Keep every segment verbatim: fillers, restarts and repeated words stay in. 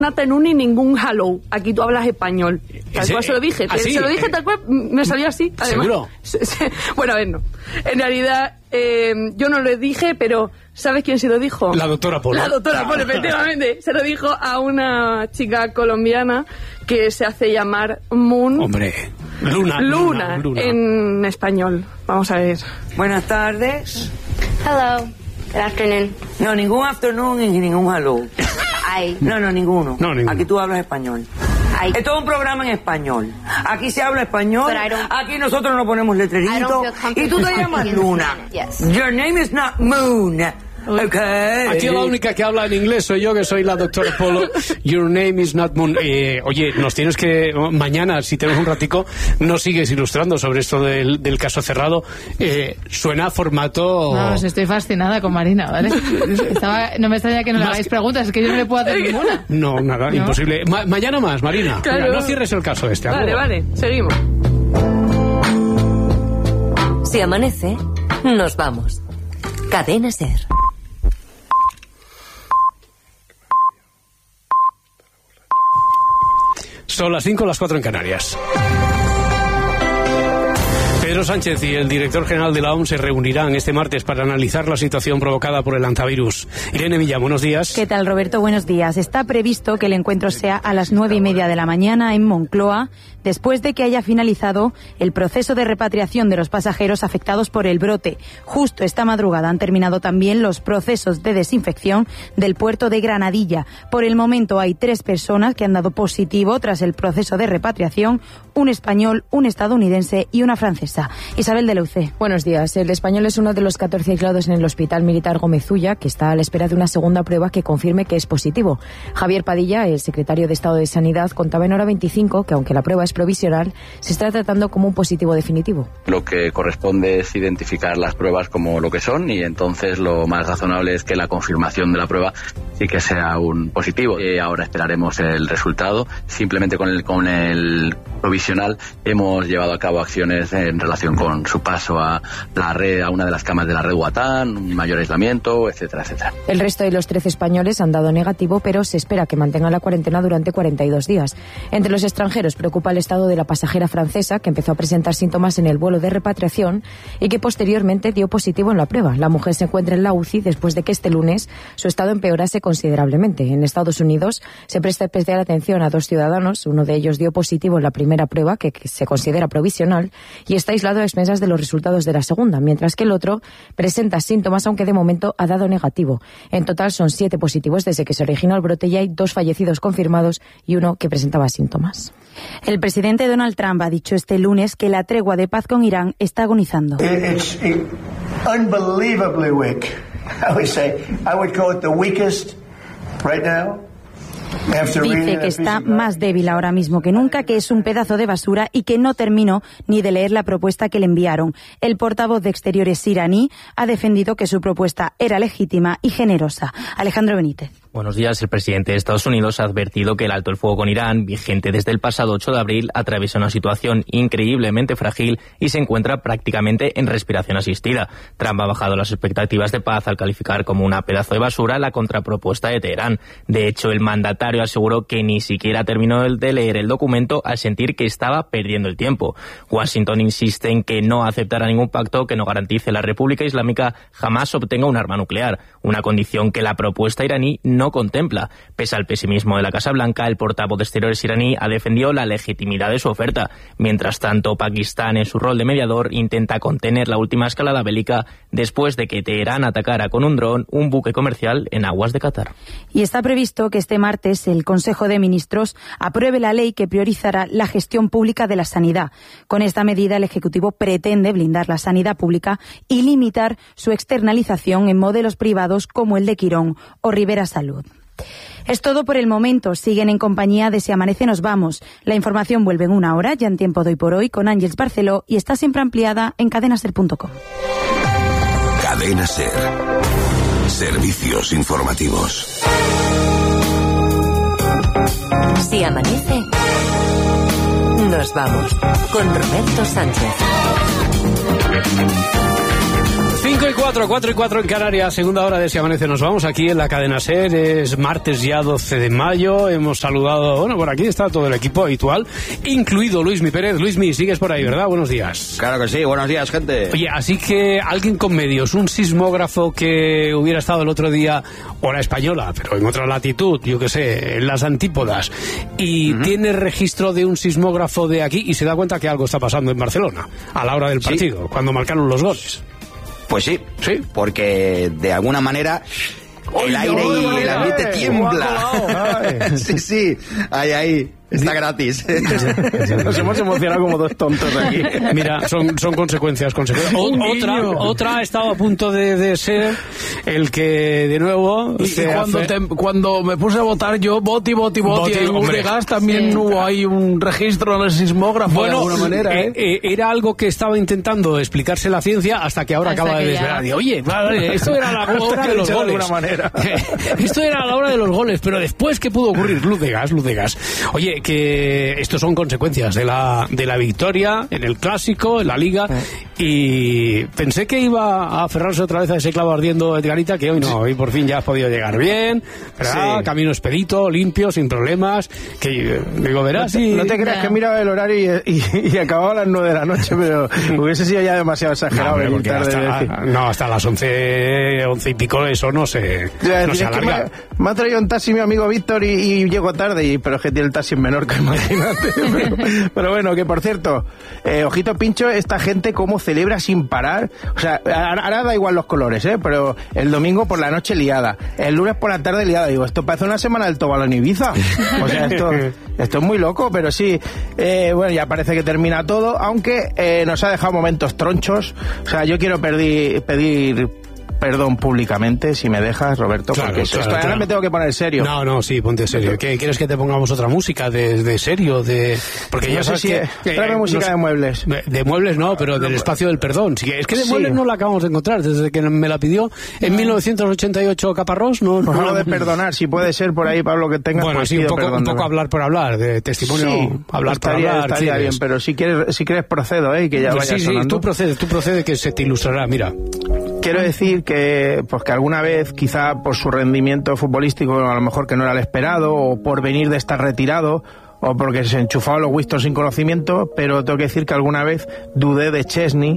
nata en un y ningún hello. Aquí tú hablas español. Tal cual se lo dije. ¿Así? Se lo dije tal cual, me salió así. Además. ¿Seguro? Bueno, a ver, no. En realidad, eh, yo no lo dije, pero ¿sabes quién se lo dijo? La doctora Polo. La doctora Polo, efectivamente. Se lo dijo a una chica colombiana que se hace llamar Moon. Hombre, Luna. Luna, Luna, Luna. En español. Vamos a ver. Buenas tardes. Hello. Good afternoon. No, ningún afternoon y ningún hello. I... No, no, ninguno. No, ninguno. Aquí tú hablas español. I... Esto es un programa en español. Aquí se habla español. Aquí nosotros no ponemos letreritos. Y tú te llamas Luna. Yes. Your name is not Moon. Okay. Aquí la única que habla en inglés soy yo, que soy la doctora Polo. Your name is not Moon. Eh, oye, nos tienes que... Mañana, si tenemos un ratico, nos sigues ilustrando sobre esto del, del caso cerrado. Eh, suena a formato... Vamos, estoy fascinada con Marina, ¿vale? Estaba, no me extraña que no le hagáis preguntas, es que yo no le puedo hacer ninguna. No, nada, ¿no? Imposible. Ma mañana más, Marina. Claro. Mira, no cierres el caso este. Vale, vale, seguimos. Si amanece, nos vamos. Cadena SER. Son las cinco, las cuatro en Canarias. Pedro Sánchez y el director general de la O M S se reunirán este martes para analizar la situación provocada por el hantavirus. Irene Villa, buenos días. ¿Qué tal, Roberto? Buenos días. Está previsto que el encuentro sea a las nueve y media de la mañana en Moncloa, después de que haya finalizado el proceso de repatriación de los pasajeros afectados por el brote. Justo esta madrugada han terminado también los procesos de desinfección del puerto de Granadilla. Por el momento hay tres personas que han dado positivo tras el proceso de repatriación, un español, un estadounidense y una francesa. Isabel de Leucé. Buenos días. El español es uno de los catorce aislados en el Hospital Militar Gómez Ulla, que está a la espera de una segunda prueba que confirme que es positivo. Javier Padilla, el secretario de Estado de Sanidad, contaba en Hora veinticinco que, aunque la prueba es provisional, se está tratando como un positivo definitivo. Lo que corresponde es identificar las pruebas como lo que son, y entonces lo más razonable es que la confirmación de la prueba sí que sea un positivo. Y ahora esperaremos el resultado. Simplemente con el, con el provisional hemos llevado a cabo acciones en relación con su paso a la red, a una de las camas de la red Guatán, un mayor aislamiento, etcétera, etcétera. El resto de los trece españoles han dado negativo, pero se espera que mantengan la cuarentena durante cuarenta y dos días. Entre los extranjeros preocupa el estado de la pasajera francesa, que empezó a presentar síntomas en el vuelo de repatriación y que posteriormente dio positivo en la prueba. La mujer se encuentra en la U C I después de que este lunes su estado empeorase considerablemente. En Estados Unidos se presta especial atención a dos ciudadanos. Uno de ellos dio positivo en la primera prueba, que, que se considera provisional, y está aislado a expensas de los resultados de la segunda, mientras que el otro presenta síntomas, aunque de momento ha dado negativo. En total son siete positivos desde que se originó el brote y hay dos fallecidos confirmados y uno que presentaba síntomas. El presidente Donald Trump ha dicho este lunes que la tregua de paz con Irán está agonizando. It's unbelievably weak. I would say, I would call it the weakest right now. Dice que está más débil ahora mismo que nunca, que es un pedazo de basura y que no terminó ni de leer la propuesta que le enviaron. El portavoz de Exteriores iraní ha defendido que su propuesta era legítima y generosa. Alejandro Benítez. Buenos días. El presidente de Estados Unidos ha advertido que el alto el fuego con Irán, vigente desde el pasado ocho de abril, atraviesa una situación increíblemente frágil y se encuentra prácticamente en respiración asistida. Trump ha bajado las expectativas de paz al calificar como una pedazo de basura la contrapropuesta de Teherán. De hecho, el mandatario aseguró que ni siquiera terminó de leer el documento al sentir que estaba perdiendo el tiempo. Washington insiste en que no aceptará ningún pacto que no garantice la República Islámica jamás obtenga un arma nuclear, una condición que la propuesta iraní no no contempla. Pese al pesimismo de la Casa Blanca, el portavoz de Exteriores iraní ha defendido la legitimidad de su oferta. Mientras tanto, Pakistán, en su rol de mediador, intenta contener la última escalada bélica después de que Teherán atacara con un dron un buque comercial en aguas de Qatar. Y está previsto que este martes el Consejo de Ministros apruebe la ley que priorizará la gestión pública de la sanidad. Con esta medida, el Ejecutivo pretende blindar la sanidad pública y limitar su externalización en modelos privados como el de Quirón o Rivera Salud. Es todo por el momento. Siguen en compañía de Si Amanece Nos Vamos. La información vuelve en una hora, ya en Tiempo Doy por Hoy, con Ángeles Barceló, y está siempre ampliada en cadena ser punto com. Cadena SER. Servicios informativos. Si amanece, nos vamos con Roberto Sánchez. cinco y cuatro, cuatro y cuatro en Canarias, segunda hora de Si Amanece. Nos vamos aquí en la cadena SER, es martes ya doce de mayo, hemos saludado, bueno, por aquí está todo el equipo habitual, incluido Luismi Pérez. Luismi, sigues por ahí, ¿verdad? Buenos días. Claro que sí, buenos días, gente. Oye, así que alguien con medios, un sismógrafo que hubiera estado el otro día, hora española, pero en otra latitud, yo que sé, en las antípodas, y uh-huh. tiene registro de un sismógrafo de aquí y se da cuenta que algo está pasando en Barcelona, a la hora del partido, sí. cuando marcaron los goles. Pues sí, sí, porque de alguna manera el aire y el ambiente tiembla. Sí, sí, ahí, ahí. Está gratis. Nos hemos emocionado como dos tontos aquí. Mira, son, son consecuencias, consecuencias. O, otra, otra ha estado a punto de, de ser el que de nuevo. Y, y cuando, hace... te, cuando me puse a votar yo, voti, voti, voti, en Udegas también sí. hubo ahí un registro en el sismógrafo bueno, de alguna manera. ¿eh? Eh, era algo que estaba intentando explicarse la ciencia hasta que ahora hasta acaba que de desvelar. Y, oye, vale, esto era la hora de los goles. De alguna manera. Esto era la hora de los goles, pero después, ¿qué pudo ocurrir? Luz de gas, luz de gas. Oye, que estos son consecuencias de la de la victoria en el Clásico, en la Liga, y pensé que iba a aferrarse otra vez a ese clavo ardiendo Edgarita, que hoy no, hoy por fin ya has podido llegar bien, ¿verdad? Sí. Camino expedito, limpio, sin problemas, que digo, verás. No te, y... no te creas que he mirado el horario y, y, y acababa a las nueve de la noche, pero hubiese sido ya demasiado exagerado. No, venir tarde hasta, de decir. no, hasta las once, once y pico, eso no se, ya, no se alarga. Me, me ha traído un taxi mi amigo Víctor y, y llego tarde, y, pero es que tiene el taxi en Menorca, imagínate. pero, pero bueno, que por cierto, eh, ojito pincho, esta gente cómo celebra sin parar. O sea, ahora da igual los colores, ¿eh? Pero el domingo por la noche liada, el lunes por la tarde liada. Digo, esto parece una semana del Tobalo en Ibiza. O sea, esto, esto es muy loco, pero sí. Eh, bueno, ya parece que termina todo, aunque eh, nos ha dejado momentos tronchos. O sea, yo quiero pedir... pedir perdón públicamente, si me dejas, Roberto, claro, porque claro, esto, ahora claro. me tengo que poner serio. No, no, sí, ponte serio. ¿Qué, ¿Quieres que te pongamos otra música de, de serio? De, porque no ya sabes sé si que... que tráeme eh, música nos, de muebles. De, de muebles no, pero del espacio del perdón. Sí, es que de muebles sí. no la acabamos de encontrar, desde que me la pidió en mil novecientos ochenta y ocho Caparrós. No, pues no, algo de perdonar, si puede ser por ahí, Pablo, que tengas. Bueno, pues sí, un poco, un poco hablar por hablar, de testimonio, sí, hablar estaría, por hablar. Estaría bien, pero si quieres, si quieres procedo, ¿eh? Que ya pues vaya sí, sonando. Sí, tú procede, tú procede que se te ilustrará, mira. Quiero decir que, pues que alguna vez, quizá por su rendimiento futbolístico, a lo mejor que no era el esperado, o por venir de estar retirado, o porque se enchufaba los Winston sin conocimiento, pero tengo que decir que alguna vez dudé de Chesney,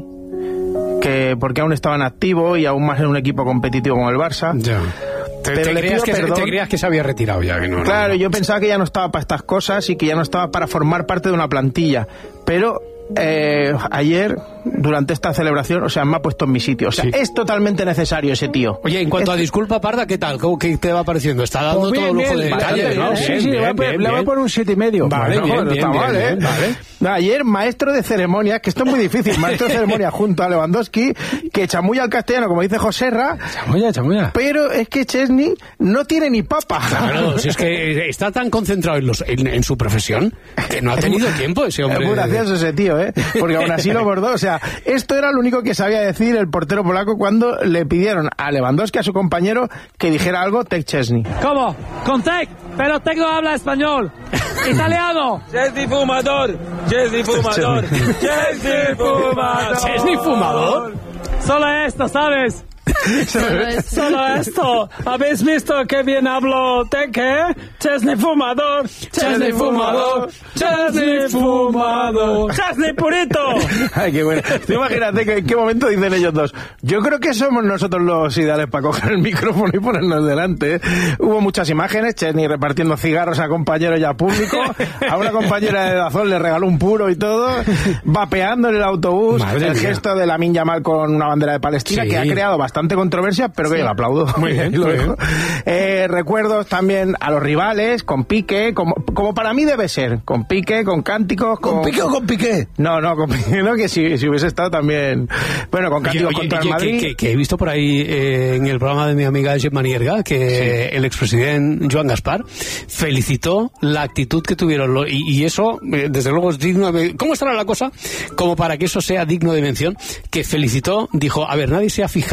que porque aún estaba en activo y aún más en un equipo competitivo como el Barça. Ya. Te, te, creías que, te creías que se había retirado ya. Que no, claro, no, no. yo pensaba que ya no estaba para estas cosas y que ya no estaba para formar parte de una plantilla, pero... Eh, ayer, durante esta celebración, o sea, me ha puesto en mi sitio. O sea, sí. es totalmente necesario ese tío. Oye, en cuanto es... a disculpa, Parda, ¿qué tal? ¿Cómo, ¿Qué te va pareciendo? Está dando pues bien, todo lujo de detalles, ¿no? Sí, sí, le voy a poner un siete y medio. Vale, bueno, bien, bien, está bien, mal, bien, ¿eh? Vale. No, ayer, maestro de ceremonias, que esto es muy difícil, maestro de ceremonias junto a Lewandowski, que chamulla al castellano, como dice Joserra. Chamulla, chamulla. Pero es que Chesney no tiene ni papa. Claro, si es que está tan concentrado en, los, en, en su profesión que no ha tenido tiempo ese hombre. Es muy gracioso ese tío, ¿eh? Porque aún así lo bordó. O sea, esto era lo único que sabía decir el portero polaco cuando le pidieron a Lewandowski, a su compañero, que dijera algo Tech Chesney. ¿Cómo? Con Tech, pero Tech no habla español. Italiano. Chesney fumador. Chesney fumador. Chesney fumador. Chesney fumador. Solo esto, ¿sabes? Solo, Solo esto. ¿Habéis visto que bien hablo Tech, eh? Chesney fumador. Chesney fumador. Chesney fumador. Chesney purito. Ay, qué bueno. Tú imagínate que en qué momento dicen ellos dos. Yo creo que somos nosotros los ideales para coger el micrófono y ponernos delante. ¿eh? Hubo muchas imágenes. Chesney repartiendo cigarros a compañeros y a público. A una compañera de Dazón le regaló un puro y todo. Vapeando en el autobús. Madre el mía. Gesto de Lamine Yamal con una bandera de Palestina, sí. que ha creado bastante controversia, pero que sí. yo le aplaudo. Muy bien, muy bien. Eh, recuerdos también a los rivales, con Piqué, como, como para mí debe ser, con Piqué, con cánticos, con... ¿Con Piqué o con Piqué? No, no, con Piqué, no, que si, si hubiese estado también, bueno, con cánticos oye, contra oye, el Madrid. Que, que, que he visto por ahí eh, en el programa de mi amiga Gemma Nierga, que sí. el expresidente Joan Gaspar felicitó la actitud que tuvieron, lo, y, y eso, eh, desde luego es digno de... ¿Cómo estará la cosa? Como para que eso sea digno de mención, que felicitó, dijo, a ver, nadie se ha fijado en la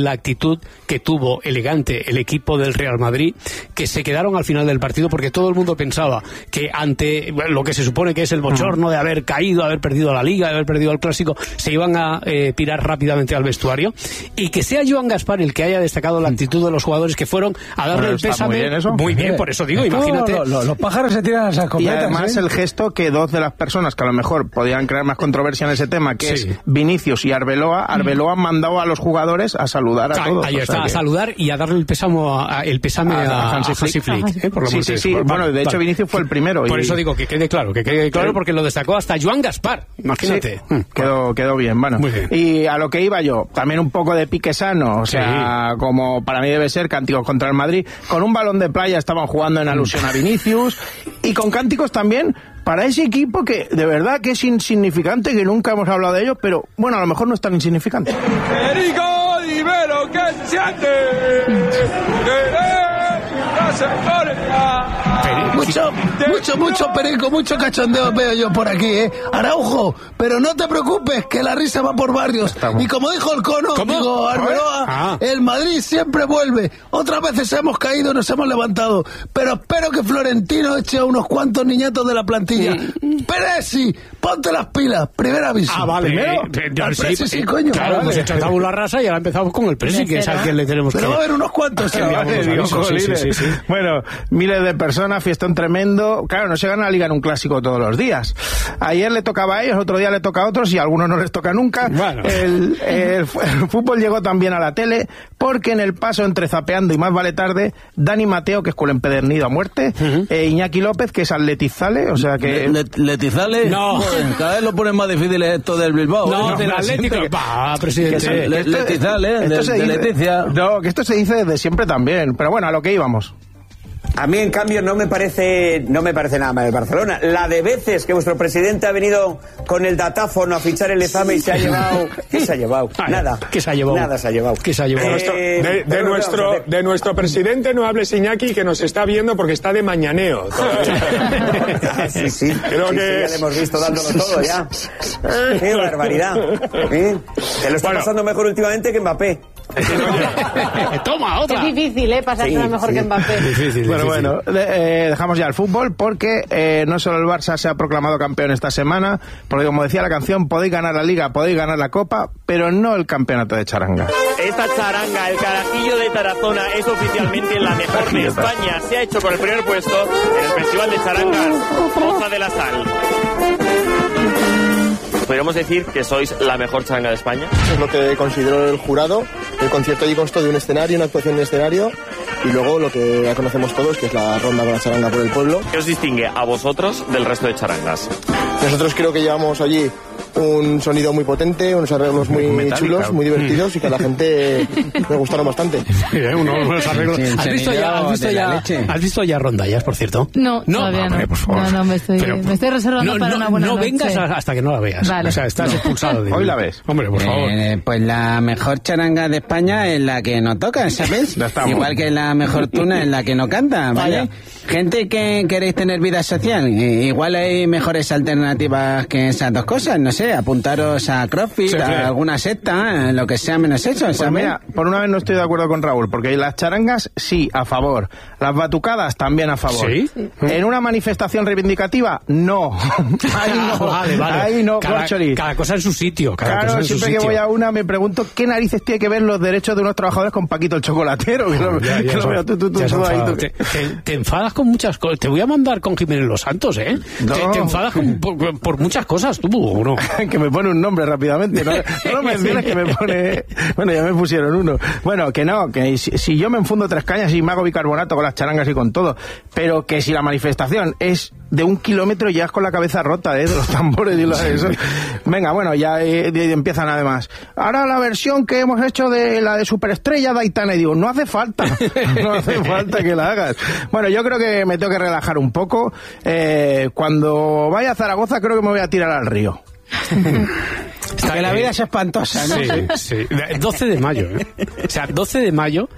la actitud que tuvo elegante el equipo del Real Madrid, que se quedaron al final del partido porque todo el mundo pensaba que ante lo que se supone que es el bochorno de haber caído, haber perdido la Liga, de haber perdido el Clásico, se iban a eh, pirar rápidamente al vestuario, y que sea Joan Gaspar el que haya destacado la actitud de los jugadores que fueron a darle Bueno, el está pésame. muy bien eso. Muy bien, por eso digo, Esto, imagínate. lo- lo- Los pájaros se tiran a esas Y copetas. además ¿eh? el gesto que dos de las personas que a lo mejor podían crear más controversia en ese tema, que Sí. es Vinicius y Arbeloa, Arbeloa han mandado a los jugadores a saludar a Ah, todos. ahí o sea está, a que- saludar y a darle el pésamo a- el pésame a, A a Hansi Hansi Flick. Flick, ¿eh? Por lo Sí, menos sí, eso. sí. Vale, Bueno, de hecho vale. Vinicius fue el primero. Por y- eso digo que quede claro, que quede claro, porque lo destacó hasta Joan Gaspar, imagínate. Sí, quedó, quedó bien, bueno. Muy bien. Y a lo que iba yo, también un poco de pique sano, o sea, como para mí debe ser, cánticos contra el Madrid. Con un balón de playa estaban jugando en alusión a Vinicius, y con cánticos también para ese equipo que de verdad que es insignificante, que nunca hemos hablado de ellos, pero bueno, a lo mejor no es tan insignificante. Federico, dime lo que siente. Mucho, mucho, mucho perico, mucho cachondeo veo yo por aquí, ¿eh? Araujo, pero no te preocupes, que la risa va por barrios. Y como dijo el Cono, ¿Cómo? digo, Arbeloa, Ah. el Madrid siempre vuelve. Otras veces hemos caído y nos hemos levantado. Pero espero que Florentino eche a unos cuantos niñatos de la plantilla. Peresi, ponte las pilas. Primer aviso. Ah, vale. Primero, Eh, eh, al sí, Presi, eh, sí, coño. Claro, Vale. hemos hecho tabula rasa y ahora empezamos con el Presi, que es al que le tenemos Pero que... va a haber unos cuantos. que ¿eh? enviamos los Digo, avisos, sí, sí, jolines. sí, sí. Bueno, miles de personas, fiestón tremendo. Claro, no se gana la Liga en un clásico todos los días. Ayer le tocaba a ellos, otro día le toca a otros, y a algunos no les toca nunca. Bueno. El, el fu- el fútbol llegó también a la tele, porque en el paso entre Zapeando y Más vale tarde, Dani Mateo, que es culo empedernido a muerte, e Iñaki López, que es atletizale, o sea que... Le- ¿Letizale? No. Joder, cada vez lo ponen más difícil esto del Bilbao. No, ¿eh? del Atlético. siempre- Va, que presidente. se- Le- esto- Letizale, esto de- se de dice- Leticia. No, que esto se dice desde siempre también. Pero bueno, a lo que íbamos. A mí, en cambio, no me parece no me parece nada mal el Barcelona. La de veces que vuestro presidente ha venido con el datáfono a fichar el examen y se ha llevado... ¿Qué se ha llevado? Nada. ¿Qué se ha llevado? Nada se ha llevado. ¿Qué se ha llevado? Eh, Nuestro- de, de pero no, nuestro, vamos a hacer- de nuestro presidente no hables, Iñaki, que nos está viendo porque está de mañaneo todavía. Ah, sí, sí. Creo Sí, que sí, ya es- le hemos visto dándolo todo ya. ¡Qué barbaridad! ¿Eh? Te lo está Bueno. pasando mejor últimamente que Mbappé. Toma, otra. Es difícil, ¿eh? Pasársela Sí, mejor sí. que Mbappé. Difícil, Bueno, difícil. bueno, de- eh, dejamos ya el fútbol, porque eh, no solo el Barça se ha proclamado campeón esta semana, porque como decía la canción, podéis ganar la Liga, podéis ganar la Copa, pero no el campeonato de charanga. Esta charanga, el carajillo de Tarazona, es oficialmente la mejor de España. Se ha hecho con el primer puesto en el Festival de Charangas Poza de la Sal. Podríamos decir que sois la mejor charanga de España. Es lo que consideró el jurado. El concierto allí constó de un escenario, una actuación en escenario, y luego lo que ya conocemos todos, que es la ronda con la charanga por el pueblo. ¿Qué os distingue a vosotros del resto de charangas? Nosotros creo que llevamos allí un sonido muy potente, unos arreglos muy Metálica. chulos, muy divertidos, y que a la gente le gustaron bastante. Eh, uno- unos arreglos. Sí, el ¿Has visto ya, has sonido visto de la ya, leche. has visto ya rondallas, por cierto? No, No, todavía hombre, no. por favor. No, no, me estoy, Pero- me estoy reservando No, para no, una buena no noche. vengas a- hasta que no la veas. Vale. O sea, estás No. expulsado de Hoy la ves. Hombre, por favor. Eh, pues la mejor charanga de España es la que no toca, ¿sabes? Ya estamos. Igual que la mejor tuna es la que no canta, ¿vale? Vaya. Gente que queréis tener vida social, eh, igual hay mejores alternativas que esas dos cosas, no sé, apuntaros a CrossFit, Sí, sí. a alguna secta, eh, lo que sea menos eso, Pues ¿sabes? mira, por una vez no estoy de acuerdo con Raúl, porque las charangas sí, a favor. Las batucadas también a favor. ¿Sí? En una manifestación reivindicativa, no. Ahí no. Vale, vale. Ahí no, cada, Corcholi. cada cosa en su sitio. Cada cosa Claro, en su siempre que sitio. voy a una me pregunto qué narices tiene que ver los derechos de unos trabajadores con Paquito el chocolatero. Que lo, Ya, ya que lo se- veo tú, tú, tú, ya se tú ahí, enfada. tú. te, te- te enfadas con muchas cosas. Te voy a mandar con Jiménez Los Santos, ¿eh? No. Te, te enfadas con- por, por muchas cosas, tú, ¿o no? Que me pone un nombre rápidamente. No, no lo menciones, que me pone... Bueno, ya me pusieron uno. Bueno, que no, que si, si yo me enfundo tres cañas y me hago bicarbonato con las charangas y con todo, pero que si la manifestación es de un kilómetro, ya es con la cabeza rota, ¿eh? De los tambores y lo eso. Venga, bueno, ya eh, de- empiezan además. Ahora la versión que hemos hecho de la de Superestrella de Aitana, y digo, no hace falta, no hace falta que la hagas. Bueno, yo creo que me tengo que relajar un poco. Eh, cuando vaya a Zaragoza creo que me voy a tirar al río. Que la vida es espantosa, ¿no? Sí, sí. doce de mayo, ¿eh? O sea, doce de mayo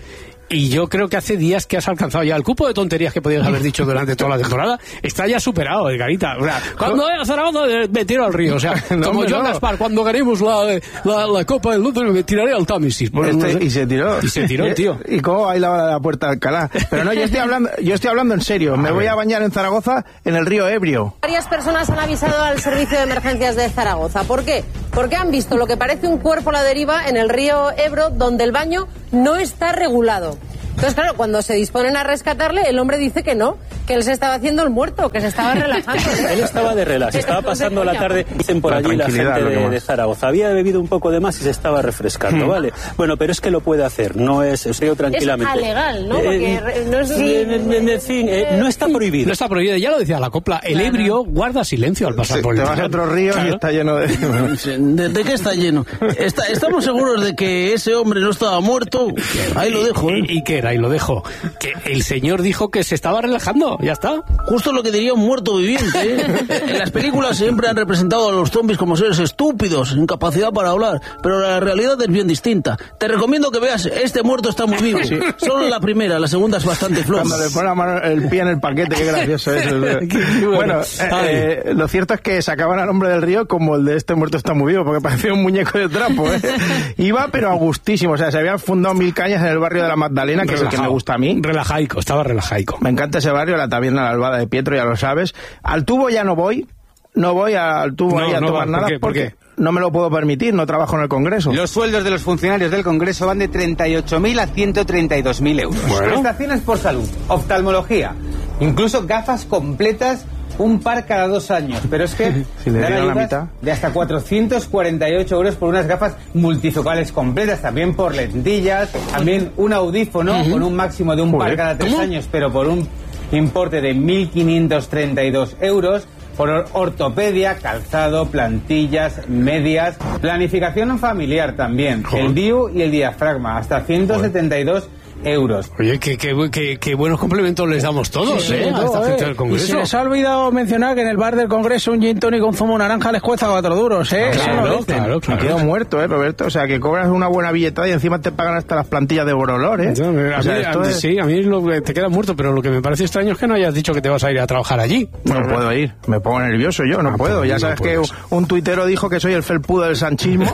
y yo creo que hace días que has alcanzado ya el cupo de tonterías que podías haber dicho durante toda la temporada. Está ya superado, Edgarita. O sea, cuando vaya a Zaragoza me tiro al río. O sea, no, como Joan no. Gaspar, cuando ganemos la, la, la Copa del Mundo me tiraré al Támesis. Este, no sé. Y se tiró. Y se tiró, tío. ¿Y cómo bailaba la puerta de Alcalá? Pero no, yo estoy hablando, yo estoy hablando en serio. Me voy a bañar en Zaragoza en el río Ebrio. Varias personas han avisado al servicio de emergencias de Zaragoza. ¿Por qué? Porque han visto lo que parece un cuerpo a la deriva en el río Ebro, donde el baño no está regulado. Entonces, claro, cuando se disponen a rescatarle, el hombre dice que no, que él se estaba haciendo el muerto, que se estaba relajando. Él estaba de relax, estaba pasando la tarde, dicen por allí la gente de, de Zaragoza. Había bebido un poco de más y se estaba refrescando, ¿vale? Bueno, pero es que lo puede hacer, no es, os digo tranquilamente. Es alegal, ¿no? Porque eh, no es... Sí, en, en, en fin, eh, no está prohibido. No está prohibido, ya lo decía la copla, el ebrio guarda silencio al pasar sí, por el te vas a otro río claro. y está lleno de... ¿De, de qué está lleno? Está, ¿Estamos seguros de que ese hombre no estaba muerto? Ahí lo dejo, ¿eh? ¿Y, y qué era? Ahí lo dejo. Que el señor dijo que se estaba relajando, ya está. Justo lo que diría un muerto viviente, ¿eh? En las películas siempre han representado a los zombies como seres estúpidos, sin capacidad para hablar, pero la realidad es bien distinta. Te recomiendo que veas Este muerto está muy vivo. Sí. Solo la primera, la segunda es bastante floja. Cuando le pone la mano, el pie en el paquete, qué gracioso es. bueno, bueno eh, eh, lo cierto es que sacaban al hombre del río como el de Este muerto está muy vivo, porque parecía un muñeco de trapo, ¿eh? Iba pero a gustísimo, o sea, se habían fundado mil cañas en el barrio de la Magdalena, que Relajado. Es el que me gusta a mí. Relajaico, estaba relajaico. Me encanta ese barrio, la taberna, la albada de Pietro, ya lo sabes. Al tubo ya no voy, no voy al tubo no, ahí a no tomar va. nada. ¿Por qué? ¿Por qué? No me lo puedo permitir, no trabajo en el Congreso. Los sueldos de los funcionarios del Congreso van de treinta y ocho mil a ciento treinta y dos mil euros. Bueno. Prestaciones por salud, oftalmología, incluso gafas completas, un par cada dos años. Pero es que si le dan la mitad de hasta cuatrocientos cuarenta y ocho euros por unas gafas multifocales completas, también por lentillas, también un audífono uh-huh. con un máximo de un par cada tres ¿Cómo? años, pero por un importe de mil quinientos treinta y dos euros. Por ortopedia, calzado, plantillas, medias, planificación familiar también, Joder. el D I U y el diafragma, hasta ciento setenta y dos euros. Oye, qué, qué, qué, qué buenos complementos les damos todos, sí, ¿eh? No, a esta eh. gente del Congreso. Y se les ha olvidado mencionar que en el bar del Congreso un gin tonic con zumo naranja les cuesta cuatro duros, ¿eh? Claro, claro, claro, claro. Me quedo muerto, ¿eh, Roberto? O sea, que cobras una buena billetada y encima te pagan hasta las plantillas de Borolor, ¿eh? Yo, a o sea, mí, esto a, es... Sí, a mí lo que te queda muerto, pero lo que me parece extraño es que no hayas dicho que te vas a ir a trabajar allí. No puedo ir, me pongo nervioso yo, no ah, puedo. Ya sabes no que un, un tuitero dijo que soy el felpudo del sanchismo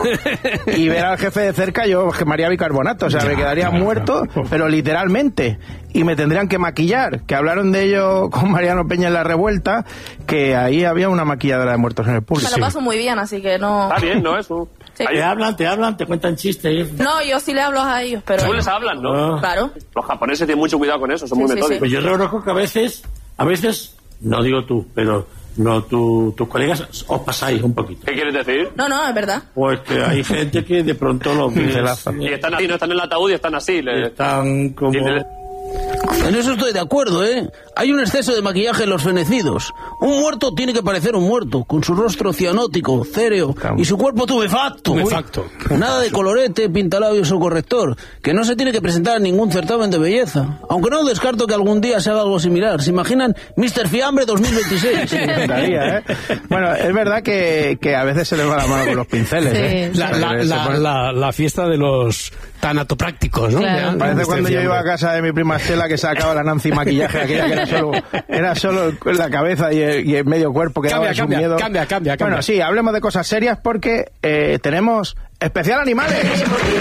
y ver al jefe de cerca yo quemaría bicarbonato, o sea, ya, me quedaría claro, muerto, claro. pero literalmente. Y me tendrían que maquillar, que hablaron de ello con Mariano Peña en La Revuelta, que ahí había una maquilladora de muertos en el público. Me lo paso muy bien, así que no... Está bien, ¿no? Eso. Sí. Te hablan, te hablan, te cuentan chistes. No, yo sí le hablo a ellos, pero... Tú les hablan, ¿no? Claro. Los japoneses tienen mucho cuidado con eso, son sí, muy sí, metódicos. Sí. Pues yo reconozco que a veces, a veces, no digo tú, pero... No, tu, tus colegas os pasáis un poquito. ¿Qué quieres decir? No, no, es verdad. Pues que hay gente que de pronto lo ves... Y están así, no están en el ataúd y están así. Le... Están como... En eso estoy de acuerdo, ¿eh? Hay un exceso de maquillaje en los fenecidos. Un muerto tiene que parecer un muerto, con su rostro cianótico, céreo y su cuerpo tubefacto. Tubefacto. Nada de colorete, pintalabios o corrector, que no se tiene que presentar en ningún certamen de belleza. Aunque no descarto que algún día se haga algo similar. ¿Se imaginan míster Fiambre dos mil veintiséis? Sí, me encantaría, ¿eh? Bueno, es verdad que, que a veces se le va la mano con los pinceles, sí, ¿eh? La, la, la, la, la fiesta de los tanatoprácticos, ¿no? Claro. Parece cuando yo iba a casa de mi prima Estela que sacaba la Nancy maquillaje, aquella que era solo, era solo la cabeza y el, y el medio cuerpo que cambia, daba cambia, su miedo. Cambia, cambia, cambia. Bueno, sí, hablemos de cosas serias porque eh, tenemos especial animales.